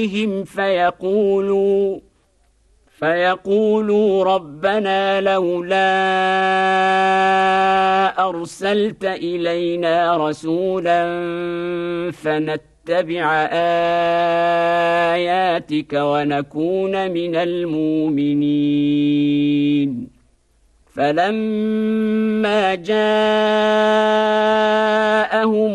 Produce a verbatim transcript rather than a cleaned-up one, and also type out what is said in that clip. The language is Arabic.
فيقولوا فيقولوا ربنا لولا أرسلت إلينا رسولا فنتبع آياتك ونكون من المؤمنين فلما جاءهم